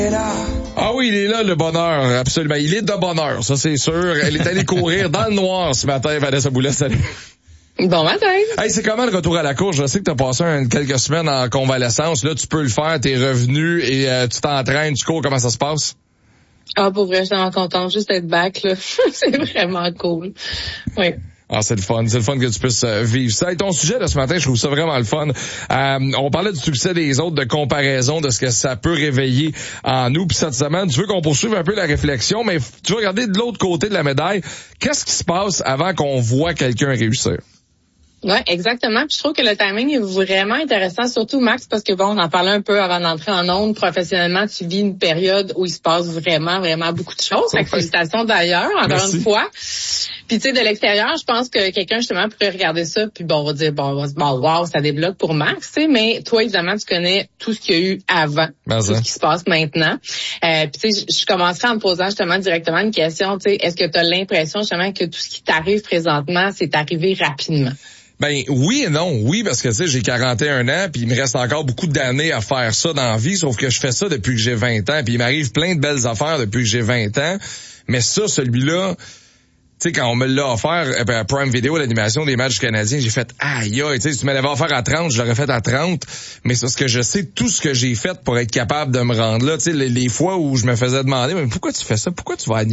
Ah oui, il est là, le bonheur, absolument. Il est de bonheur, ça c'est sûr. Elle est allée courir dans le noir ce matin, Vanessa Boulet, salut. Bon matin. Hey, c'est comment le retour à la course? Je sais que t'as passé quelques semaines en convalescence. Là, tu peux le faire, t'es revenu et tu t'entraînes, tu cours. Comment ça se passe? Ah, pour vrai, je suis vraiment contente juste d'être back, là. C'est vraiment cool. Oui. Ah, c'est le fun que tu puisses vivre ça. Et ton sujet de ce matin, je trouve ça vraiment le fun. On parlait du succès des autres, de comparaison, de ce que ça peut réveiller en nous. Puis cette semaine, tu veux qu'on poursuive un peu la réflexion, mais tu veux regarder de l'autre côté de la médaille. Qu'est-ce qui se passe avant qu'on voit quelqu'un réussir? Oui, exactement. Puis je trouve que le timing est vraiment intéressant, surtout Max, parce que bon, on en parlait un peu avant d'entrer en ondes. Professionnellement, tu vis une période où il se passe vraiment beaucoup de choses. Fait que félicitations d'ailleurs, encore une fois. Puis tu sais, de l'extérieur, je pense que quelqu'un justement pourrait regarder ça, puis bon, on va dire bon, wow, ça débloque pour Max, tu sais. Mais toi, évidemment, tu connais tout ce qu'il y a eu avant, tout ce qui se passe maintenant. Puis tu sais, je commencerai en me posant justement directement une question. Tu sais, est-ce que tu as l'impression justement que tout ce qui t'arrive présentement, c'est arrivé rapidement? Ben oui et non. Oui, parce que tu sais, j'ai 41 ans, puis il me reste encore beaucoup d'années à faire ça dans la vie, sauf que je fais ça depuis que j'ai 20 ans, puis il m'arrive plein de belles affaires depuis que j'ai 20 ans. Mais ça, celui-là, tu sais, quand on me l'a offert à Prime Video, l'animation des matchs canadiens, j'ai fait aïe, tu sais, si tu me l'avais offert à 30, je l'aurais fait à 30. Mais c'est parce que je sais tout ce que j'ai fait pour être capable de me rendre là. Tu sais, les fois où je me faisais demander, mais pourquoi tu fais ça? Pourquoi tu vas animer?